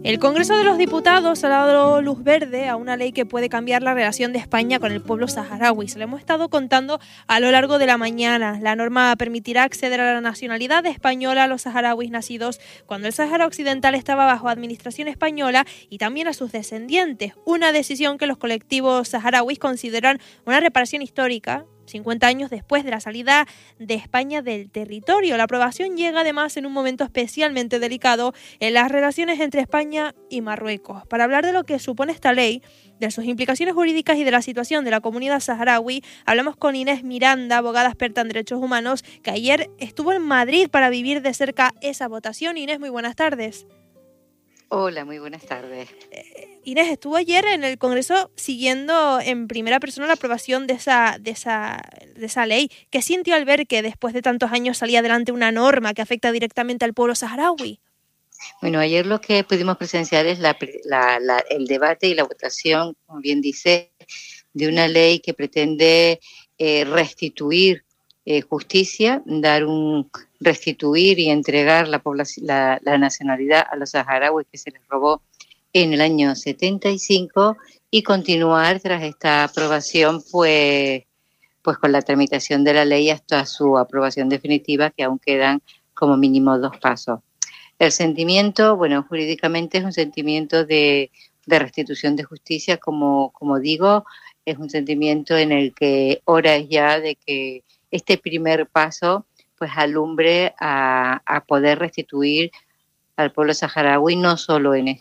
El Congreso de los Diputados ha dado luz verde a una ley que puede cambiar la relación de España con el pueblo saharaui. Se lo hemos estado contando a lo largo de la mañana. La norma permitirá acceder a la nacionalidad española a los saharauis nacidos cuando el Sáhara Occidental estaba bajo administración española y también a sus descendientes. Una decisión que los colectivos saharauis consideran una reparación histórica 50 años después de la salida de España del territorio. La aprobación llega además en un momento especialmente delicado en las relaciones entre España y Marruecos. Para hablar de lo que supone esta ley, de sus implicaciones jurídicas y de la situación de la comunidad saharaui, hablamos con Inés Miranda, abogada experta en derechos humanos, que ayer estuvo en Madrid para vivir de cerca esa votación. Inés, muy buenas tardes. Hola, muy buenas tardes. Inés, estuvo ayer en el Congreso siguiendo en primera persona la aprobación de esa ley. ¿Qué sintió al ver que después de tantos años salía adelante una norma que afecta directamente al pueblo saharaui? Bueno, ayer lo que pudimos presenciar es el debate y la votación, como bien dice, de una ley que pretende restituir justicia, restituir y entregar la nacionalidad a los saharauis que se les robó en el año 75 y continuar tras esta aprobación pues con la tramitación de la ley hasta su aprobación definitiva, que aún quedan como mínimo 2 pasos. El sentimiento, bueno, jurídicamente es un sentimiento de restitución de justicia, como digo, es un sentimiento en el que hora es ya de que este primer paso pues alumbre a poder restituir al pueblo saharaui, no solo en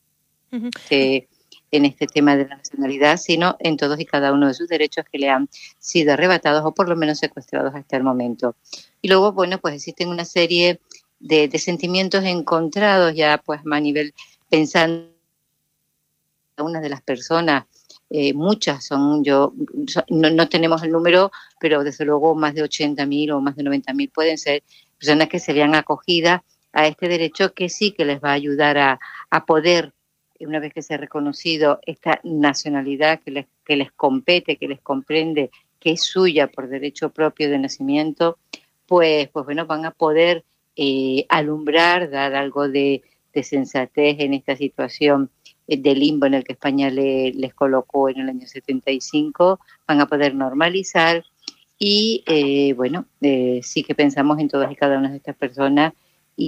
este tema de la nacionalidad, sino en todos y cada uno de sus derechos que le han sido arrebatados o por lo menos secuestrados hasta el momento. Y luego, bueno, pues existen una serie de sentimientos encontrados ya pues a nivel pensando una de las personas, muchas no tenemos el número, pero desde luego más de 80.000 o más de 90.000 pueden ser personas que se vean acogidas a este derecho, que sí que les va a ayudar a poder, una vez que se ha reconocido esta nacionalidad que les compete, que les comprende, que es suya por derecho propio de nacimiento, pues bueno, van a poder alumbrar, dar algo de sensatez en esta situación de limbo en el que España les colocó en el año 75, van a poder normalizar y sí que pensamos en todas y cada una de estas personas y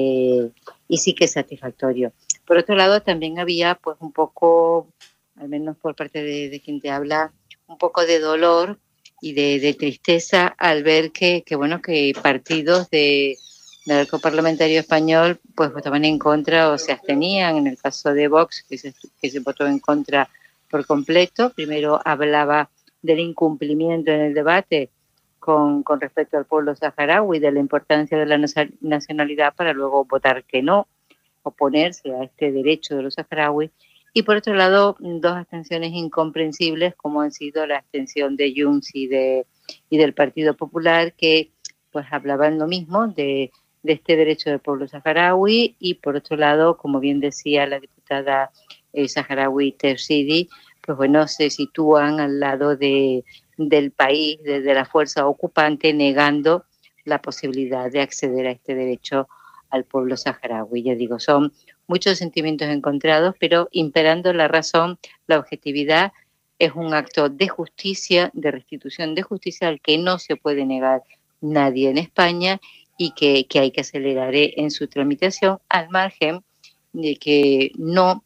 sí que es satisfactorio. Por otro lado, también había pues un poco, al menos por parte de quien te habla, un poco de dolor y de tristeza al ver que partidos del arco parlamentario español pues votaban en contra o se abstenían. En el caso de Vox, que se votó en contra por completo, primero hablaba del incumplimiento en el debate con respecto al pueblo saharaui, de la importancia de la nacionalidad, para luego votar que no, oponerse a este derecho de los saharauis. Y por otro lado, 2 abstenciones incomprensibles, como han sido la abstención de Junts y del Partido Popular, que pues hablaban lo mismo de este derecho del pueblo saharaui, y por otro lado, como bien decía la diputada saharaui Tersidi, pues bueno, se sitúan al lado del país, de la fuerza ocupante, negando la posibilidad de acceder a este derecho al pueblo saharaui. Ya digo, son muchos sentimientos encontrados, pero imperando la razón, la objetividad, es un acto de justicia, de restitución de justicia al que no se puede negar nadie en España y que hay que acelerar en su tramitación, al margen de que no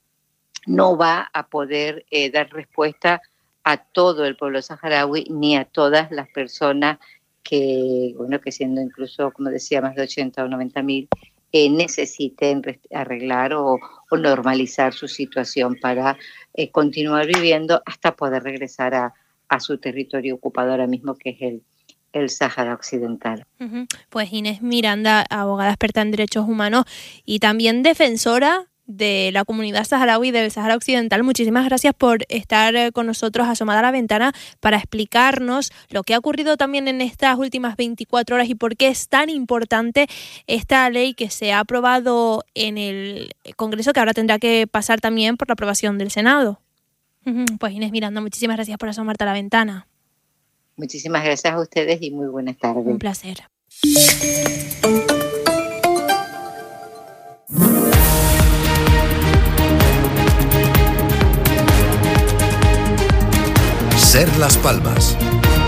va a poder dar respuesta a todo el pueblo saharaui ni a todas las personas que siendo incluso, como decía, más de 80 o 90.000, necesiten arreglar o normalizar su situación para continuar viviendo hasta poder regresar a su territorio ocupado ahora mismo, que es el Sáhara Occidental. Pues Inés Miranda, abogada experta en derechos humanos y también defensora de la comunidad saharaui del Sáhara Occidental, muchísimas gracias por estar con nosotros asomada a la ventana para explicarnos lo que ha ocurrido también en estas últimas 24 horas y por qué es tan importante esta ley que se ha aprobado en el Congreso, que ahora tendrá que pasar también por la aprobación del Senado. Pues Inés Miranda, muchísimas gracias por asomarte a la ventana. Muchísimas gracias a ustedes y muy buenas tardes. Un placer. Ser Las Palmas.